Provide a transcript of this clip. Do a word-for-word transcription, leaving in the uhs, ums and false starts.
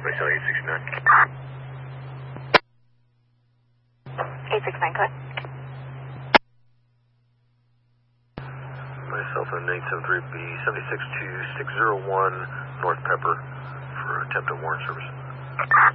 Myself eight six nine. eight six nine, cut. Myself and eight seven three B seven six two six zero one North Pepper for attempted warrant service.